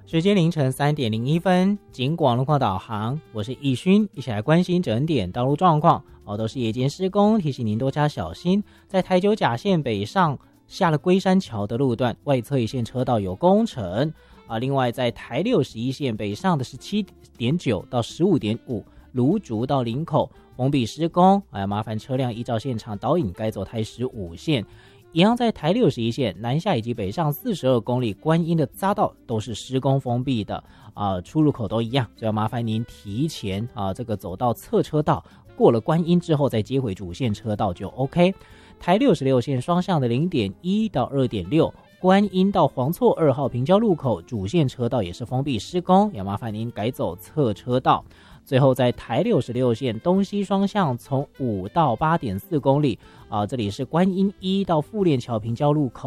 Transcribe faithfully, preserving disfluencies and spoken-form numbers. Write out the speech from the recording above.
时间凌晨三点零一分，警广路况导航，我是易勋，一起来关心整点道路状况。哦，都是夜间施工，提醒您多加小心。在台九甲线北上下了龟山桥的路段，外侧一线车道有工程啊。另外，在台六十一线北上的十七点九到十五点五，芦竹到林口封闭施工，哎，麻烦车辆依照现场导引该走台十五线。一样在台六十一线南下以及北上四十二公里观音的匝道都是施工封闭的啊、呃，出入口都一样，所以要麻烦您提前啊这个走到侧车道，过了观音之后再接回主线车道就 OK。台六十六线双向的 零点一到二点六，观音到黄厝二号平交路口主线车道也是封闭施工，要麻烦您改走侧车道。最后在台六十六线东西双向从五到八点四公里啊、呃，这里是观音一到富链桥平交路口。